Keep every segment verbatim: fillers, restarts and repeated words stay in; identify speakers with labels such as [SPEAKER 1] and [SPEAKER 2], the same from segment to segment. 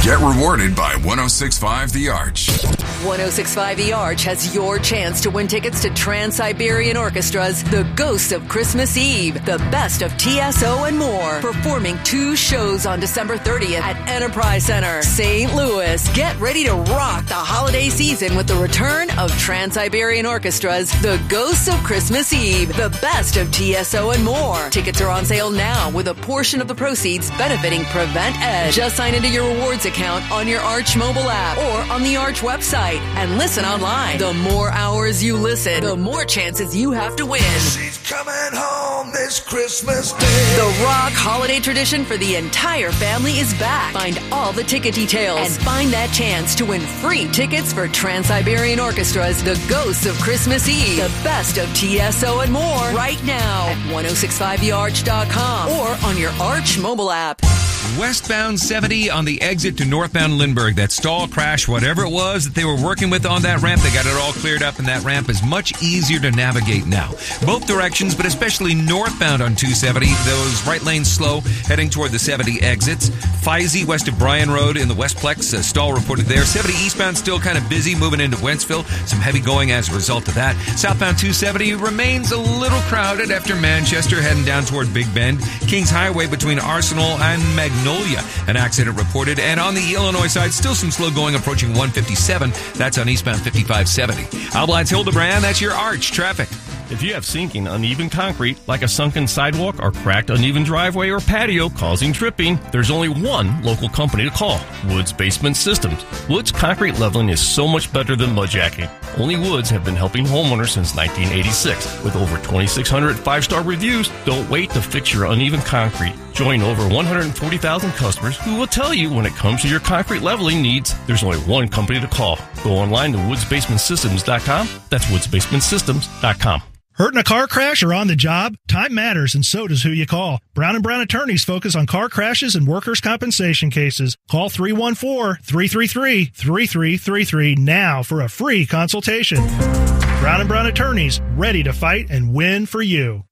[SPEAKER 1] Get rewarded by one oh six point five The Arch.
[SPEAKER 2] one oh six point five The Arch has your chance to win tickets to Trans-Siberian Orchestra's The Ghosts of Christmas Eve, the best of T S O and more, performing two shows on December thirtieth at Enterprise Center, Saint Louis. Get ready to rock the holiday season with the return of Trans-Siberian Orchestra's The Ghosts of Christmas Eve, the best of T S O and more. Tickets are on sale now with a portion of the proceeds benefiting Prevent Edge. Just sign into your rewards account on your Arch mobile app or on the Arch website and listen online. The more hours you listen, the more chances you have to win.
[SPEAKER 3] She's coming home this Christmas Day.
[SPEAKER 2] The rock holiday tradition for the entire family is back. Find all the ticket details and find that chance to win free tickets for Trans-Siberian Orchestra's The Ghosts of Christmas Eve, the best of T S O and more right now at ten sixty-five the arch dot com or on your Arch mobile app.
[SPEAKER 4] Westbound seventy on the exit to northbound Lindbergh. That stall crash, whatever it was that they were working with on that ramp, they got it all cleared up, and that ramp is much easier to navigate now. Both directions, but especially northbound on two seventy. Those right lanes slow, heading toward the seventy exits. Feisey, west of Bryan Road in the Westplex, uh, stall reported there. seventy eastbound still kind of busy, moving into Wentzville. Some heavy going as a result of that. Southbound two seventy remains a little crowded after Manchester, heading down toward Big Bend. Kings Highway between Arsenal and Magnolia, an accident reported. And on the Illinois side, still some slow going approaching one fifty-seven. That's on eastbound fifty-five seventy. Alblines Hildebrand, that's your Arch traffic.
[SPEAKER 5] If you have sinking, uneven concrete, like a sunken sidewalk or cracked, uneven driveway or patio causing dripping, there's only one local company to call, Woods Basement Systems. Woods concrete leveling is so much better than mudjacking. Only Woods have been helping homeowners since nineteen eighty-six. With over twenty-six hundred five-star reviews, don't wait to fix your uneven concrete. Join over one hundred forty thousand customers who will tell you when it comes to your concrete leveling needs, there's only one company to call. Go online to woods basement systems dot com. That's woods basement systems dot com.
[SPEAKER 6] Hurt in a car crash or on the job? Time matters, and so does who you call. Brown and Brown attorneys focus on car crashes and workers' compensation cases. Call three one four, three three three, three three three three now for a free consultation. Brown and Brown attorneys, ready to fight and win for you.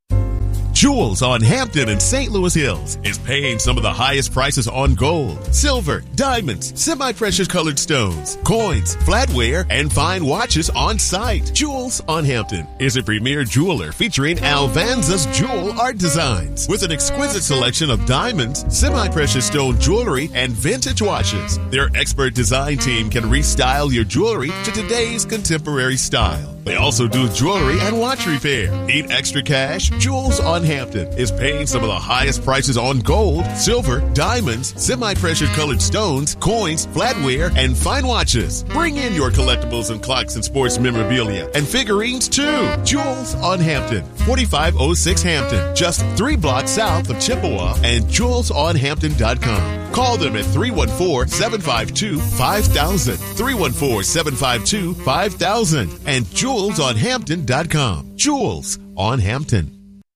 [SPEAKER 7] Jewels on Hampton and Saint Louis Hills is paying some of the highest prices on gold, silver, diamonds, semi-precious colored stones, coins, flatware, and fine watches on site. Jewels on Hampton is a premier jeweler featuring Alvanza's jewel art designs with an exquisite selection of diamonds, semi-precious stone jewelry, and vintage watches. Their expert design team can restyle your jewelry to today's contemporary style. They also do jewelry and watch repair. Need extra cash? Jewels on Hampton is paying some of the highest prices on gold, silver, diamonds, semi-precious colored stones, coins, flatware, and fine watches. Bring in your collectibles and clocks and sports memorabilia and figurines too. Jewels on Hampton, forty-five oh six Hampton, just three blocks south of Chippewa, and jewels on hampton dot com. Call them at three one four, seven five two, five thousand, three one four, seven five two, five thousand, and jewels on hampton dot com. Jewels on Hampton.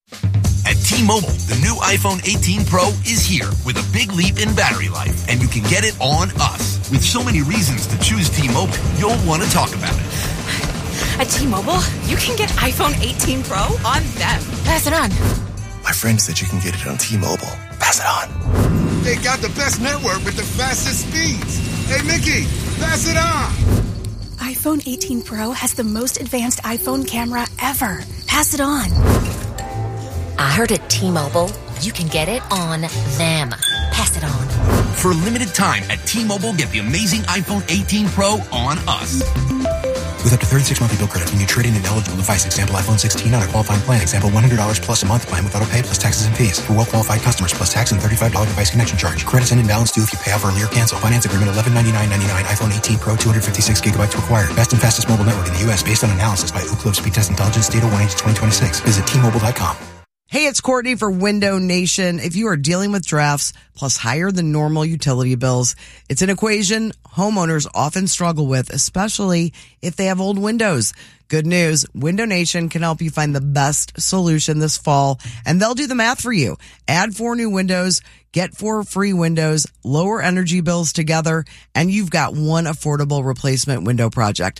[SPEAKER 8] At T-Mobile, the new iPhone eighteen Pro is here with a big leap in battery life, and you can get it on us. With so many reasons to choose T-Mobile, you'll want to talk about it.
[SPEAKER 9] At T-Mobile, you can get iPhone eighteen Pro on them. Pass it on.
[SPEAKER 10] My friend said you can get it on T-Mobile. Pass it on.
[SPEAKER 11] They got the best network with the fastest speeds. Hey, Mickey, pass it on.
[SPEAKER 12] iPhone eighteen Pro has the most advanced iPhone camera ever. Pass it on.
[SPEAKER 13] I heard at T-Mobile, you can get it on them. Pass it on.
[SPEAKER 8] For a limited time at T-Mobile, get the amazing iPhone eighteen Pro on us.
[SPEAKER 10] With up to thirty-six monthly bill credits when you trade in an eligible device. Example, iPhone sixteen on a qualifying plan. Example, one hundred dollars plus a month plan with auto pay plus taxes and fees. For well-qualified customers plus tax and thirty-five dollars device connection charge. Credits end in balance due if you pay off early or cancel. Finance agreement eleven ninety-nine ninety-nine. iPhone eighteen Pro two hundred fifty-six gigabytes required. Best and fastest mobile network in the U S based on analysis by Ookla Speed Test Intelligence. Data one H twenty twenty-six. Visit T Mobile dot com.
[SPEAKER 14] Hey, it's Courtney for Window Nation. If you are dealing with drafts plus higher than normal utility bills, it's an equation homeowners often struggle with, especially if they have old windows. Good news, Window Nation can help you find the best solution this fall, and they'll do the math for you. Add four new windows, get four free windows, lower energy bills together, and you've got one affordable replacement window project.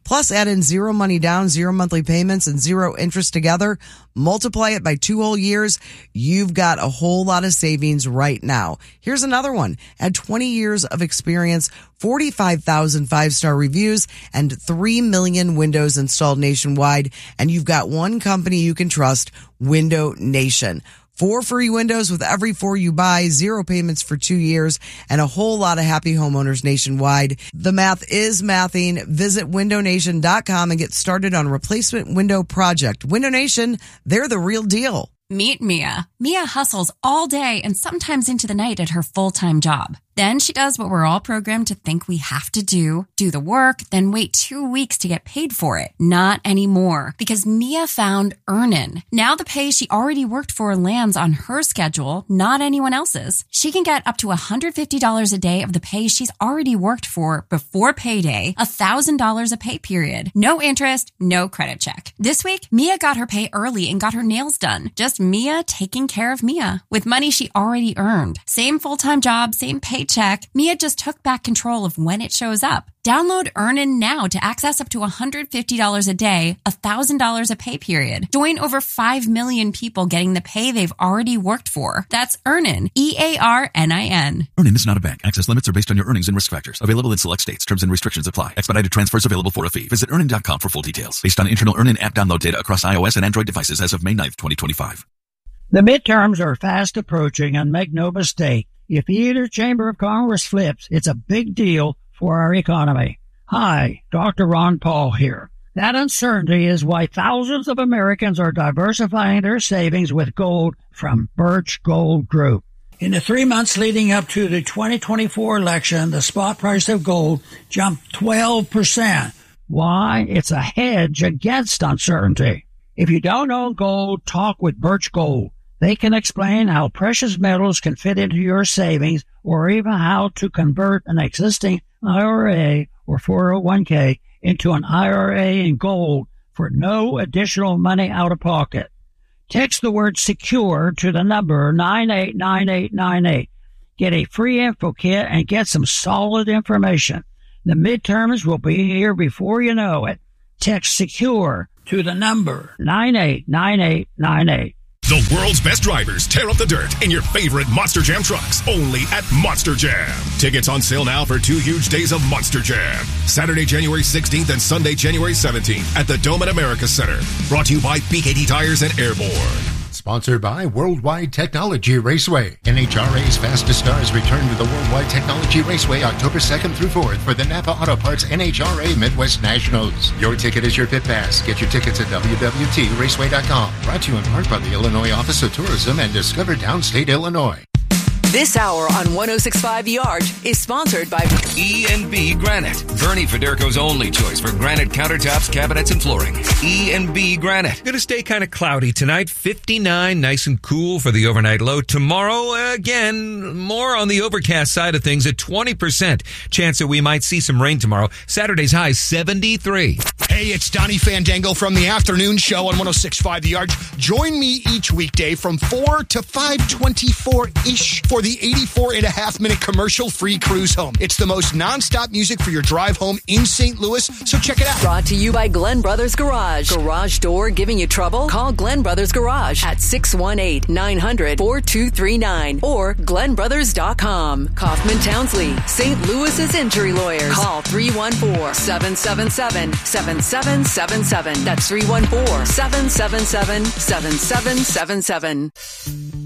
[SPEAKER 14] Plus, add in zero money down, zero monthly payments, and zero interest together. Multiply it by two whole years. You've got a whole lot of savings right now. Here's another one. Add twenty years of experience, forty-five thousand five-star reviews, and three million windows installed nationwide. And you've got one company you can trust, Window Nation. Four free windows with every four you buy, zero payments for two years, and a whole lot of happy homeowners nationwide. The math is mathing. Visit window nation dot com and get started on a replacement window project. Window Nation, they're the real deal.
[SPEAKER 15] Meet Mia. Mia hustles all day and sometimes into the night at her full-time job. Then she does what we're all programmed to think we have to do, do the work, then wait two weeks to get paid for it. Not anymore, because Mia found Earnin. Now the pay she already worked for lands on her schedule, not anyone else's. She can get up to one hundred fifty dollars a day of the pay she's already worked for before payday, one thousand dollars a pay period. No interest, no credit check. This week, Mia got her pay early and got her nails done. Just Mia taking care of Mia with money she already earned. Same full-time job, same paycheck. Mia just took back control of when it shows up. Download Earnin now to access up to one hundred fifty dollars a day, one thousand dollars a pay period. Join over five million people getting the pay they've already worked for. That's Earnin, E A R N I N.
[SPEAKER 16] Earnin is not a bank. Access limits are based on your earnings and risk factors. Available in select states. Terms and restrictions apply. Expedited transfers available for a fee. Visit earnin dot com for full details. Based on internal Earnin app download data across iOS and Android devices as of May ninth, twenty twenty-five.
[SPEAKER 17] The midterms are fast approaching, and make no mistake, if either chamber of Congress flips, it's a big deal for our economy. Hi, Doctor Ron Paul here. That uncertainty is why thousands of Americans are diversifying their savings with gold from Birch Gold Group. In the three months leading up to the twenty twenty-four election, the spot price of gold jumped twelve percent. Why? It's a hedge against uncertainty. If you don't own gold, talk with Birch Gold. They can explain how precious metals can fit into your savings, or even how to convert an existing I R A or four oh one k into an I R A in gold for no additional money out of pocket. Text the word SECURE to the number nine eight nine eight nine eight. Get a free info kit and get some solid information. The midterms will be here before you know it. Text SECURE to the number nine eight nine eight nine eight.
[SPEAKER 18] The world's best drivers tear up the dirt in your favorite Monster Jam trucks, only at Monster Jam. Tickets on sale now for two huge days of Monster Jam. Saturday, January sixteenth and Sunday, January seventeenth at the Dome at America Center. Brought to you by B K T Tires and Airborne.
[SPEAKER 19] Sponsored by Worldwide Technology Raceway. N H R A's fastest stars return to the Worldwide Technology Raceway October second through fourth for the Napa Auto Parts N H R A Midwest Nationals. Your ticket is your pit pass. Get your tickets at w w w dot raceway dot com. Brought to you in part by the Illinois Office of Tourism and Discover Downstate Illinois.
[SPEAKER 2] This hour on one oh six point five The Arch is sponsored by
[SPEAKER 4] E and B Granite, Bernie Federco's only choice for granite countertops, cabinets, and flooring. E and B Granite. Going to stay kind of cloudy tonight, fifty-nine, nice and cool for the overnight low. Tomorrow, again, more on the overcast side of things, a twenty percent chance that we might see some rain tomorrow. Saturday's high, seventy-three.
[SPEAKER 20] Hey, it's Donnie Fandango from the afternoon show on one oh six point five The Arch. Join me each weekday from four to five twenty-four-ish for the eighty-four and a half minute commercial-free cruise home. It's the most nonstop music for your drive home in Saint Louis, so check it out.
[SPEAKER 2] Brought to you by Glenn Brothers Garage. Garage door giving you trouble? Call Glenn Brothers Garage at six one eight, nine hundred, four two three nine or glenn brothers dot com. Kaufman Townsley, Saint Louis's injury lawyers. Call three one four, seven seven seven, seven seven seven seven. That's three one four, seven seven seven, seven seven seven seven.